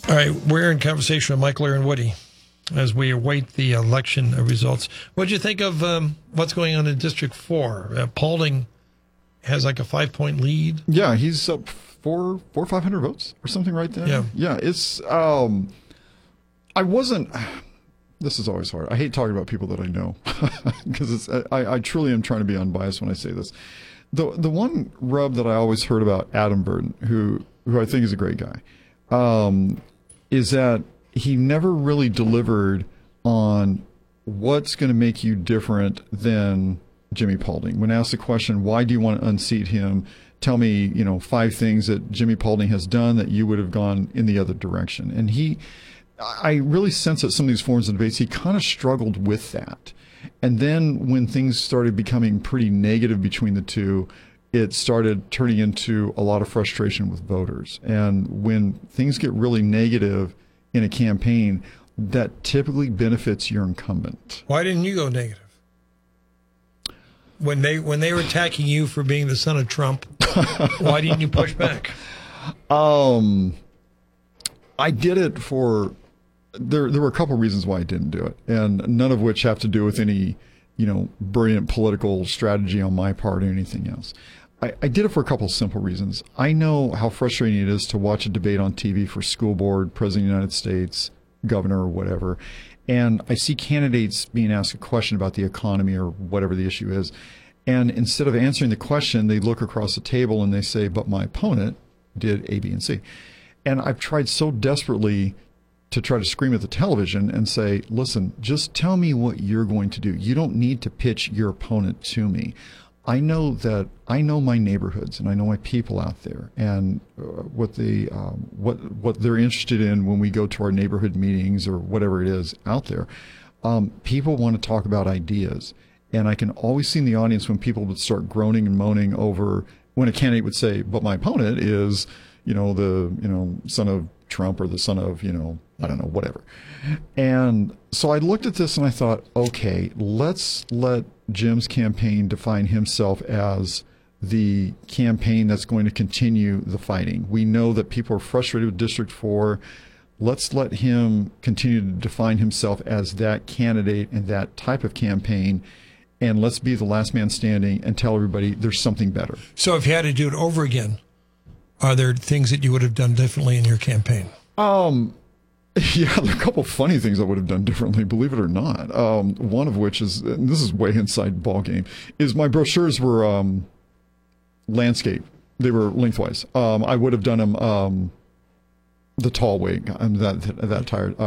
All right, we're in conversation with Michael Aaron Woody as we await the election results. What did you think of what's going on in District 4? Paulding has like a 5-point lead. Yeah, he's up 400 or 500 votes or something right there. Yeah. It's I wasn't. This is always hard. I hate talking about people that I know because I truly am trying to be unbiased when I say this. The one rub that I always heard about Adam Burton, who I think is a great guy, is that he never really delivered on what's going to make you different than Jimmy Paulding. When asked the question, why do you want to unseat him? Tell me, 5 things that Jimmy Paulding has done that you would have gone in the other direction. And I really sense that some of these forums and debates, he kind of struggled with that. And then when things started becoming pretty negative between the two, it started turning into a lot of frustration with voters. And when things get really negative in a campaign, that typically benefits your incumbent. Why didn't you go negative? When they were attacking you for being the son of Trump, why didn't you push back? I did it for there were a couple reasons why I didn't do it, and none of which have to do with any brilliant political strategy on my part or anything else. I did it for a couple of simple reasons. I know how frustrating it is to watch a debate on TV for school board, president of the United States, governor, or whatever, and I see candidates being asked a question about the economy or whatever the issue is, and instead of answering the question, they look across the table and they say, but my opponent did A, B, and C. And I've tried so desperately to try to scream at the television and say, listen, just tell me what you're going to do. You don't need to pitch your opponent to me. I know my neighborhoods and I know my people out there and what they're interested in when we go to our neighborhood meetings or whatever it is out there. People want to talk about ideas. And I can always see in the audience when people would start groaning and moaning over when a candidate would say, but my opponent is, the son of Trump or the son of, I don't know, whatever. And so I looked at this and I thought, okay, let's let Jim's campaign define himself as the campaign that's going to continue the fighting. We know that people are frustrated with District 4. Let's let him continue to define himself as that candidate and that type of campaign. And let's be the last man standing and tell everybody there's something better. So if you had to do it over again, are there things that you would have done differently in your campaign? Yeah, there are a couple of funny things I would have done differently, believe it or not. One of which is, and this is way inside ball game, is my brochures were landscape. They were lengthwise. I would have done them the tall way. I'm that tired.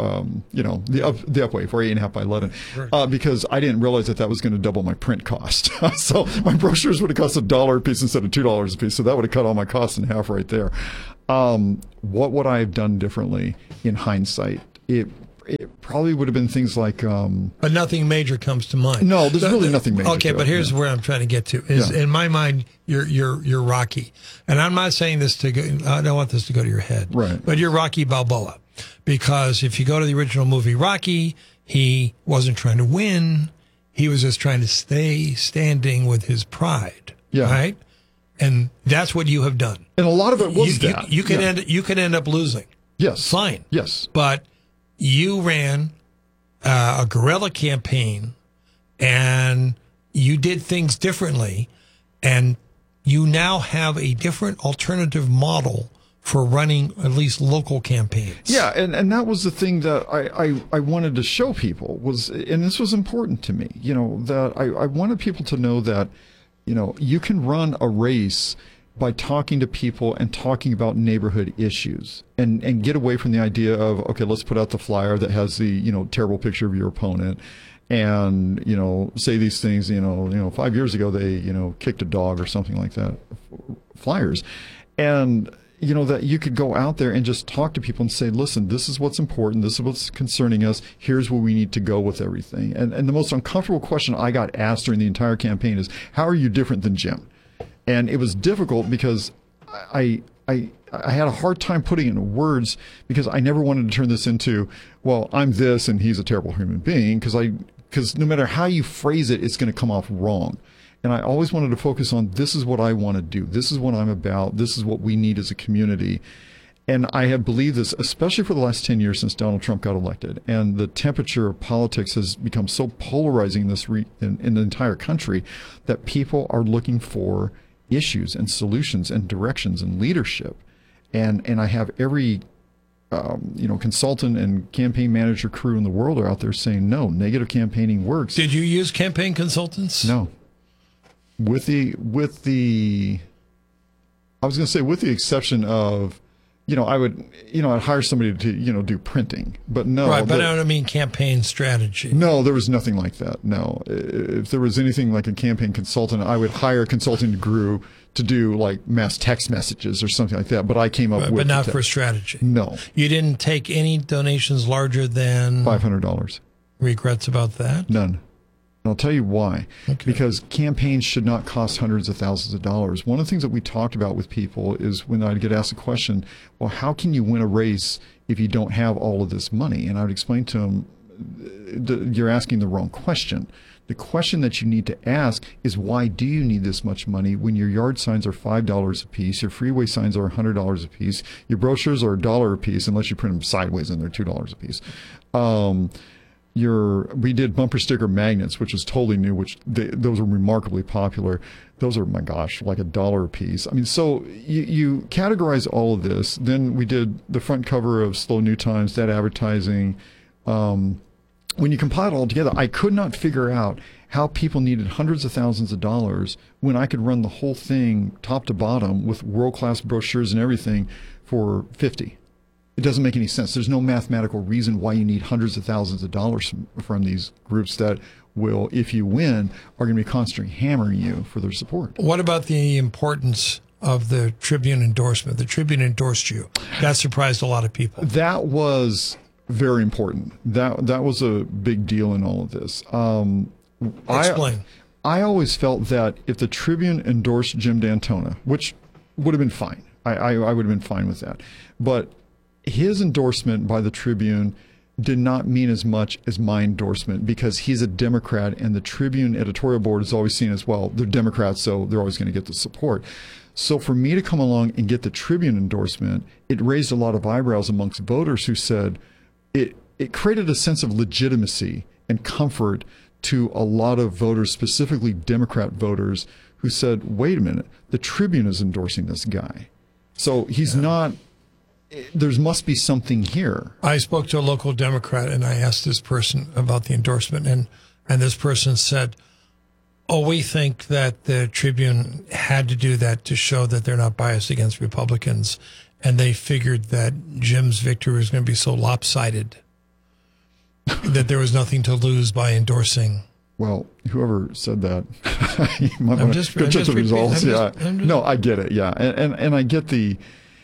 The up way for 8.5 by 11, because I didn't realize that was going to double my print cost. So my brochures would have cost $1 a piece instead of $2 a piece. So that would have cut all my costs in half right there. What would I have done differently in hindsight? It probably would have been things like. But nothing major comes to mind. No, there's really nothing major. Okay, but here's where I'm trying to get to. Is in my mind, you're Rocky, and I'm not saying this to go. I don't want this to go to your head. Right. But you're Rocky Balboa, because if you go to the original movie Rocky, he wasn't trying to win. He was just trying to stay standing with his pride. Yeah. Right. And that's what you have done. And a lot of it was that. You could end up losing. Yes. Fine. Yes. But you ran a guerrilla campaign, and you did things differently, and you now have a different alternative model for running at least local campaigns. Yeah, and that was the thing that I wanted to show people was, and this was important to me, that I wanted people to know that, you can run a race by talking to people and talking about neighborhood issues and get away from the idea of, okay, let's put out the flyer that has the, terrible picture of your opponent and, say these things, 5 years ago they, kicked a dog or something like that, flyers. And, that you could go out there and just talk to people and say, listen, this is what's important. This is what's concerning us. Here's where we need to go with everything. And the most uncomfortable question I got asked during the entire campaign is, how are you different than Jim? And it was difficult because I had a hard time putting it into words because I never wanted to turn this into, well, I'm this and he's a terrible human being, because no matter how you phrase it, it's going to come off wrong. And I always wanted to focus on, this is what I want to do. This is what I'm about. This is what we need as a community. And I have believed this, especially for the last 10 years since Donald Trump got elected. And the temperature of politics has become so polarizing in the entire country that people are looking for issues and solutions and directions and leadership. And I have every consultant and campaign manager crew in the world are out there saying, no, negative campaigning works. Did you use campaign consultants? No. With the exception of, I'd hire somebody to, do printing, but no. Right, but I don't mean campaign strategy. No, there was nothing like that. No. If there was anything like a campaign consultant, I would hire a consulting group to do like mass text messages or something like that. But I came up with. But not for strategy. No. You didn't take any donations larger than $500. Regrets about that? None. And I'll tell you why. Okay. Because campaigns should not cost hundreds of thousands of dollars. One of the things that we talked about with people is when I'd get asked a question, well, how can you win a race if you don't have all of this money? And I would explain to them, you're asking the wrong question. The question that you need to ask is, why do you need this much money when your yard signs are $5 a piece, your freeway signs are $100 a piece, your brochures are $1 a piece, unless you print them sideways and they're $2 a piece. We did bumper sticker magnets, which is totally new, those are remarkably popular. Those are, my gosh, like $1 a piece. I mean, so you categorize all of this. Then we did the front cover of Slow New Times, that advertising. When you compile it all together, I could not figure out how people needed hundreds of thousands of dollars when I could run the whole thing top to bottom with world-class brochures and everything for $50. It doesn't make any sense. There's no mathematical reason why you need hundreds of thousands of dollars from these groups that will, if you win, are going to be constantly hammering you for their support. What about the importance of the Tribune endorsement? The Tribune endorsed you. That surprised a lot of people. That was very important. That was a big deal in all of this. Explain. I always felt that if the Tribune endorsed Jim D'Antona, which would have been fine, I would have been fine with that, but his endorsement by the Tribune did not mean as much as my endorsement, because he's a Democrat and the Tribune editorial board is always seen as, well, they're Democrats, so they're always going to get the support. So for me to come along and get the Tribune endorsement, it raised a lot of eyebrows amongst voters who said it created a sense of legitimacy and comfort to a lot of voters, specifically Democrat voters, who said, wait a minute, the Tribune is endorsing this guy. So he's not... There must be something here. I spoke to a local Democrat and I asked this person about the endorsement, and this person said, oh, we think that the Tribune had to do that to show that they're not biased against Republicans, and they figured that Jim's victory was going to be so lopsided that there was nothing to lose by endorsing. Well, whoever said that, you might want to go check the results. No, I get it. Yeah, and I get the...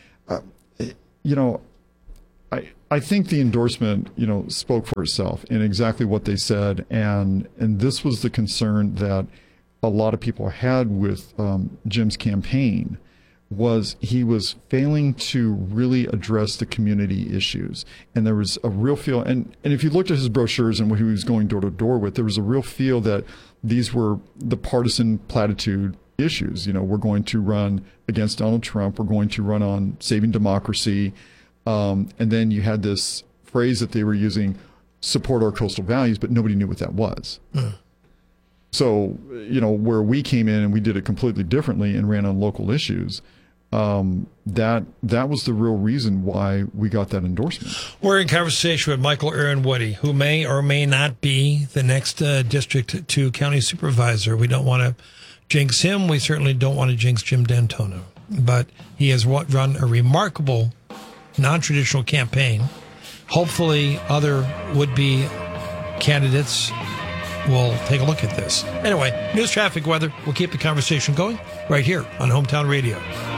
I think the endorsement, spoke for itself in exactly what they said, and this was the concern that a lot of people had with Jim's campaign, was he was failing to really address the community issues. And there was a real feel, and if you looked at his brochures and what he was going door to door with, there was a real feel that these were the partisan platitude issues. We're going to run against Donald Trump. We're going to run on saving democracy. And then you had this phrase that they were using, support our coastal values, but nobody knew what that was. So, where we came in and we did it completely differently and ran on local issues, that was the real reason why we got that endorsement. We're in conversation with Michael Aaron Woody, who may or may not be the next District 2 county supervisor. We don't want to jinx him. We certainly don't want to jinx Jim D'Antona. But he has run a remarkable non-traditional campaign. Hopefully other would-be candidates will take a look at this. Anyway, news, traffic, weather. We'll keep the conversation going right here on Hometown Radio.